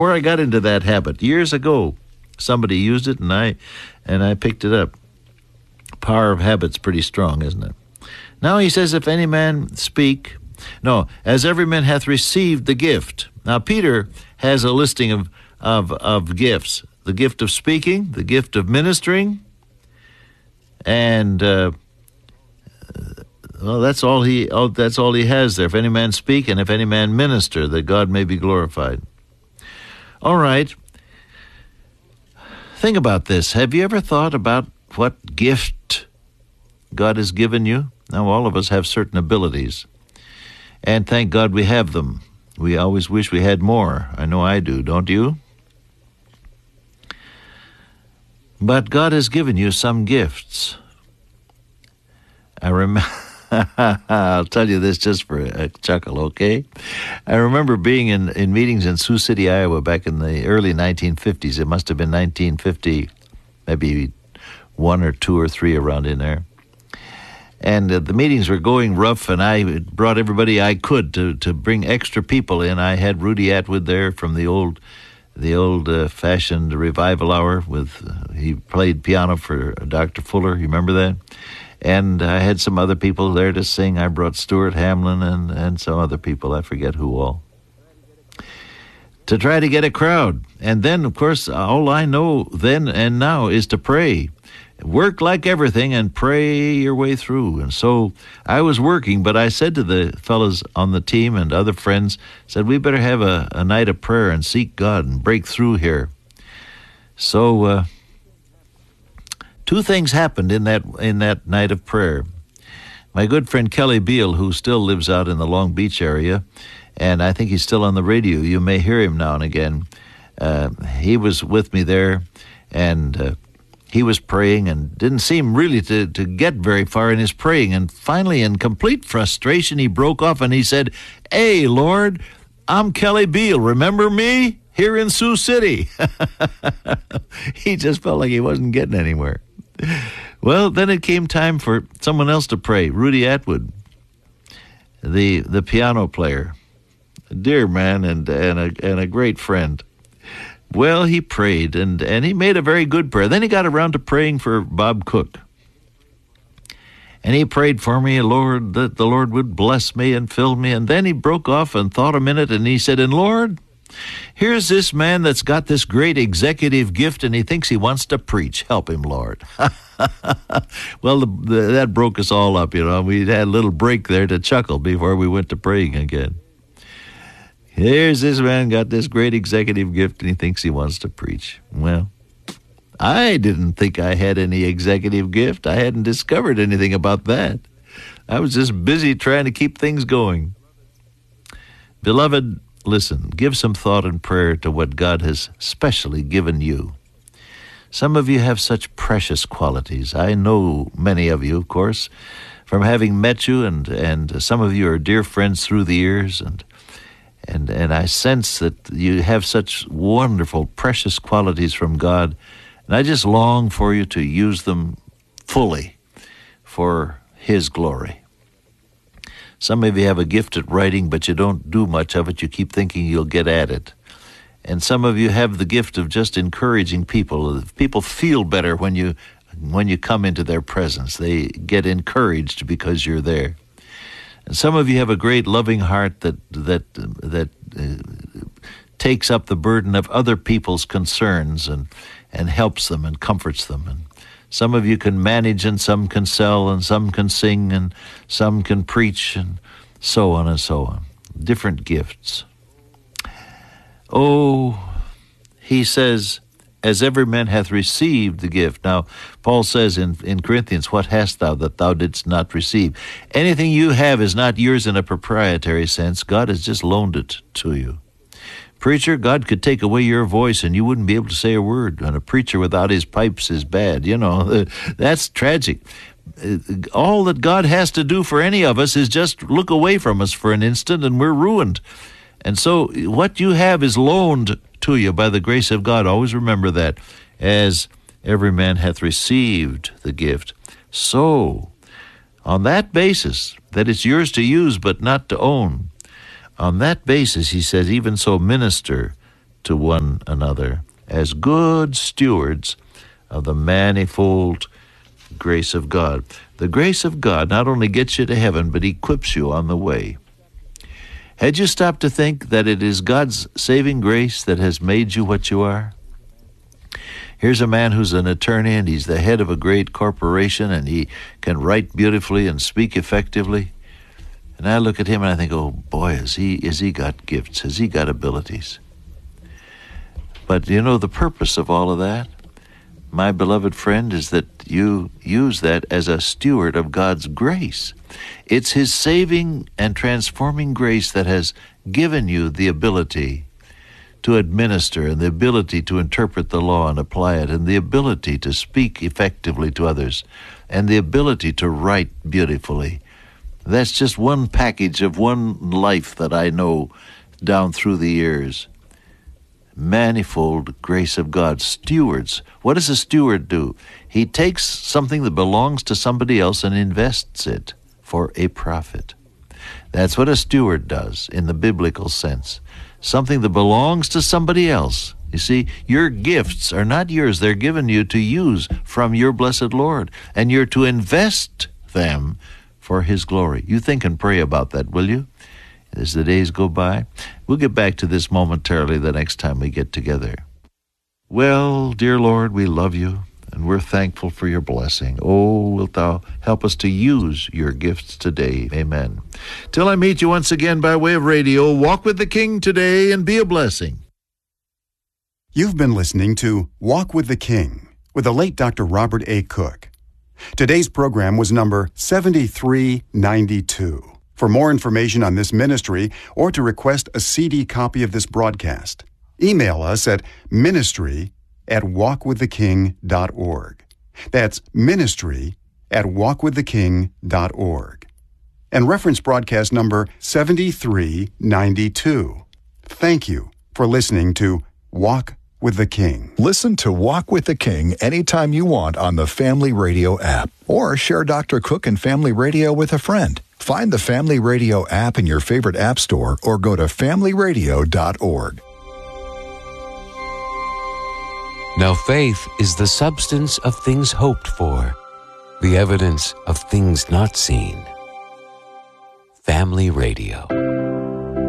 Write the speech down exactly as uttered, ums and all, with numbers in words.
Where I got into that habit years ago, somebody used it, and I, and I picked it up. Power of habit's pretty strong, isn't it? Now he says, if any man speak, no, as every man hath received the gift. Now Peter has a listing of of of gifts: the gift of speaking, the gift of ministering, and uh, well, that's all he. Oh, that's all he has there. If any man speak, and if any man minister, that God may be glorified. All right. Think about this. Have you ever thought about what gift God has given you? Now, all of us have certain abilities, and thank God we have them. We always wish we had more. I know I do, don't you? But God has given you some gifts. I remember. I'll tell you this just for a chuckle, okay? I remember being in, in meetings in Sioux City, Iowa, back in the early nineteen fifties. It must have been nineteen fifty, maybe one or two or three around in there. And uh, the meetings were going rough, and I brought everybody I could to, to bring extra people in. I had Rudy Atwood there from the old the old uh, fashioned revival hour. With uh, he played piano for Doctor Fuller. You remember that? And I had some other people there to sing. I brought Stuart Hamlin and, and some other people. I forget who all. To try to get a crowd. And then, of course, all I know then and now is to pray. Work like everything and pray your way through. And so I was working, but I said to the fellows on the team and other friends, said, we better have a, a night of prayer and seek God and break through here. So uh, two things happened in that in that night of prayer. My good friend Kelly Beal, who still lives out in the Long Beach area, and I think he's still on the radio. You may hear him now and again. Uh, he was with me there, and uh, he was praying and didn't seem really to, to get very far in his praying. And finally, in complete frustration, he broke off and he said, hey, Lord, I'm Kelly Beal. Remember me? Here in Sioux City. He just felt like he wasn't getting anywhere. Well, then it came time for someone else to pray. Rudy Atwood, the the piano player, a dear man and and a and a great friend. Well, he prayed and and he made a very good prayer. Then he got around to praying for Bob Cook, and he prayed for me, Lord, that the Lord would bless me and fill me. And then he broke off and thought a minute, and he said, "And Lord, here's this man that's got this great executive gift, and he thinks he wants to preach. Help him, Lord." Well, the, the, that broke us all up, you know. We had a little break there to chuckle before we went to praying again. Here's this man got this great executive gift, and he thinks he wants to preach. Well, I didn't think I had any executive gift. I hadn't discovered anything about that. I was just busy trying to keep things going. Beloved, listen, give some thought and prayer to what God has specially given you. Some of you have such precious qualities. I know many of you, of course, from having met you, and, and some of you are dear friends through the years, and and and I sense that you have such wonderful, precious qualities from God, and I just long for you to use them fully for His glory. Some of you have a gift at writing, but you don't do much of it. You keep thinking you'll get at it. And some of you have the gift of just encouraging people. People feel better when you when you come into their presence. They get encouraged because you're there. And some of you have a great loving heart that that that uh, takes up the burden of other people's concerns and and helps them and comforts them. And some of you can manage, and some can sell, and some can sing, and some can preach, and so on and so on. Different gifts. Oh, he says, as every man hath received the gift. Now, Paul says in, in Corinthians, what hast thou that thou didst not receive? Anything you have is not yours in a proprietary sense. God has just loaned it to you. Preacher, God could take away your voice and you wouldn't be able to say a word. And a preacher without his pipes is bad. You know, that's tragic. All that God has to do for any of us is just look away from us for an instant and we're ruined. And so what you have is loaned to you by the grace of God. Always remember that. As every man hath received the gift. So, on that basis, that it's yours to use but not to own, on that basis, he says, even so minister to one another as good stewards of the manifold grace of God. The grace of God not only gets you to heaven, but equips you on the way. Had you stopped to think that it is God's saving grace that has made you what you are? Here's a man who's an attorney, and he's the head of a great corporation, and he can write beautifully and speak effectively. And I look at him and I think, oh boy, has he, has he got gifts? Has he got abilities? But you know the purpose of all of that, my beloved friend, is that you use that as a steward of God's grace. It's His saving and transforming grace that has given you the ability to administer, and the ability to interpret the law and apply it, and the ability to speak effectively to others, and the ability to write beautifully. That's just one package of one life that I know down through the years. Manifold grace of God. Stewards. What does a steward do? He takes something that belongs to somebody else and invests it for a profit. That's what a steward does in the biblical sense. Something that belongs to somebody else. You see, your gifts are not yours. They're given you to use from your blessed Lord, and you're to invest them for His glory. You think and pray about that, will you? As the days go by. We'll get back to this momentarily the next time we get together. Well, dear Lord, we love you, and we're thankful for your blessing. Oh, wilt thou help us to use your gifts today. Amen. Till I meet you once again by way of radio, walk with the King today and be a blessing. You've been listening to Walk with the King with the late Doctor Robert A. Cook. Today's program was number seventy-three ninety-two. For more information on this ministry or to request a C D copy of this broadcast, email us at ministry at walk with the king dot org. That's ministry at walk with the king dot org. And reference broadcast number seventy-three ninety-two. Thank you for listening to Walk with the King. Listen to Walk with the King anytime you want on the Family Radio app, or share Doctor Cook and Family Radio with a friend. Find the Family Radio app in your favorite app store or go to family radio dot org. Now faith is the substance of things hoped for, the evidence of things not seen. Family Radio.